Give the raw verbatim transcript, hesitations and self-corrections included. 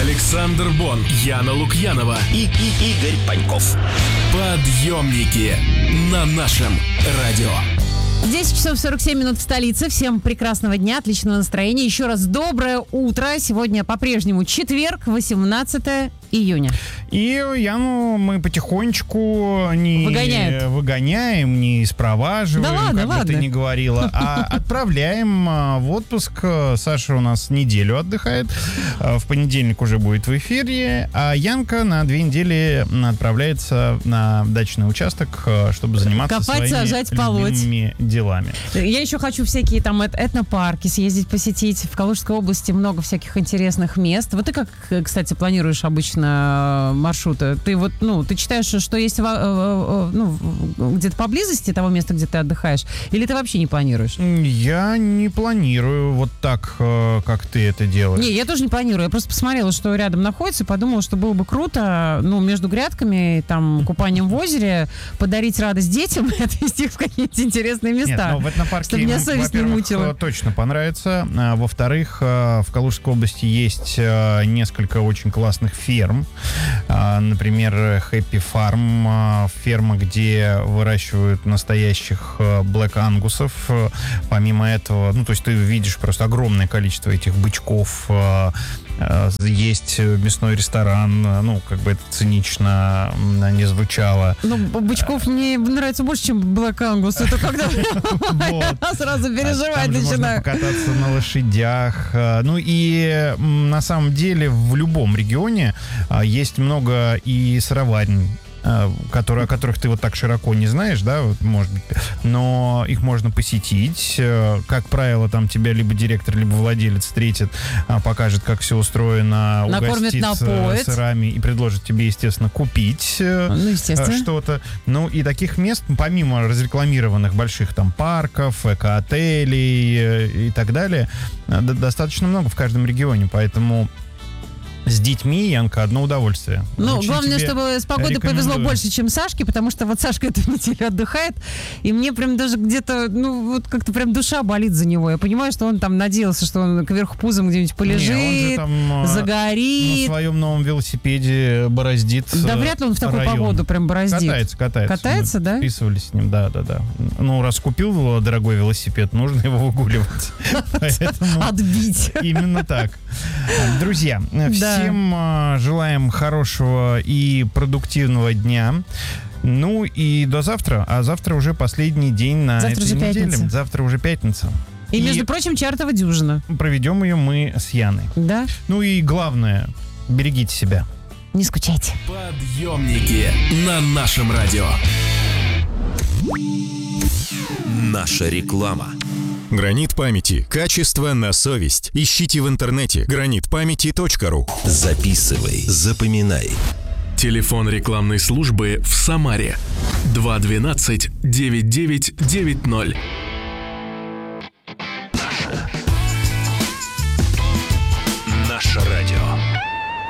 Александр Бон, Яна Лукьянова и, и Игорь Паньков. Подъемники на нашем радио. десять часов сорок семь минут в столице. Всем прекрасного дня, отличного настроения. Еще раз доброе утро. Сегодня по-прежнему четверг, восемнадцатое июня. И Яну мы потихонечку не Выгоняют. выгоняем, не спроваживаем, да ладно, как ладно. бы ты ни говорила, а отправляем в отпуск. Саша у нас неделю отдыхает. В понедельник уже будет в эфире. А Янка на две недели отправляется на дачный участок, чтобы заниматься Копать, своими сажать, полоть. любимыми делами. Я еще хочу всякие там эт- этнопарки съездить, посетить. В Калужской области много всяких интересных мест. Вот ты как, кстати, планируешь обычно маршруты? Ты вот, ну, ты читаешь, что есть во- ну, где-то поблизости того места, где ты отдыхаешь? Или ты вообще не планируешь? Я не планирую вот так, как ты это делаешь. Не, я тоже не планирую. Я просто посмотрела, что рядом находится, и подумала, что было бы круто, ну, между грядками, там, купанием в озере, подарить радость детям и отвезти их в какие-нибудь интересные места. Нет, но в этнопарке чтобы меня им, совесть не во-первых, мучила. точно понравится. А, во-вторых, а, в Калужской области есть а, несколько очень классных ферм. А, например, Happy Farm, а, ферма, где выращивают настоящих а, Black Angus'ов. А, помимо этого, ну, то есть ты видишь просто огромное количество этих бычков. А, а, есть мясной ресторан. Ну, как бы это цинично а, не звучало. Ну, бычков мне нравится больше, чем Black Angus. Это когда я сразу переживать Там же можно начинаю. покататься на лошадях. Ну и м, на самом деле в любом регионе а, есть много и сыроварен, а, которые, о которых ты вот так широко не знаешь, да, вот, может быть, но их можно посетить. А, Как правило, там тебя либо директор, либо владелец встретит, а, покажет, как все устроено, Накормит, угостит напоит. сырами и предложит тебе, естественно, купить э, Ну, естественно. что-то. Ну, и таких мест, помимо разрекламированных больших там парков, эко-отелей э, и так далее, э, д- достаточно много в каждом регионе, поэтому с детьми, Янка, одно удовольствие. Ну, Очень главное, тебе чтобы с погодой повезло рекомендую. больше, чем Сашке, потому что вот Сашка эту неделю отдыхает, и мне прям даже где-то, ну, вот как-то прям душа болит за него. Я понимаю, что он там надеялся, что он кверху пузом где-нибудь полежит, Не, он же там, э, загорит. на своем новом велосипеде бороздит. Да э, вряд ли он в такую район. погоду прям бороздит. Катается, катается. Катается, Мы да? Списывались с ним, да, да, да. Ну, раз купил дорогой велосипед, нужно его выгуливать. Поэтому Отбить. именно так. Друзья, всем э, желаем хорошего и продуктивного дня. Ну и до завтра. А завтра уже последний день на Завтра этой же неделе. пятница. Завтра уже пятница. И, между прочим, чартова дюжина. Проведем ее мы с Яной. Да? Ну и главное, берегите себя. Не скучайте. Подъемники на нашем радио. Наша реклама. Гранит памяти. Качество на совесть. Ищите в интернете гранит памяти точка ру. Записывай, запоминай. Телефон рекламной службы в Самаре два двенадцать девять девять девять ноль.